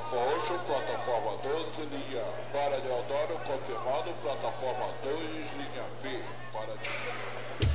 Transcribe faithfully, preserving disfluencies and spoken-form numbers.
Foxo, plataforma doze, linha para Deodoro, confirmado, plataforma dois, linha B, para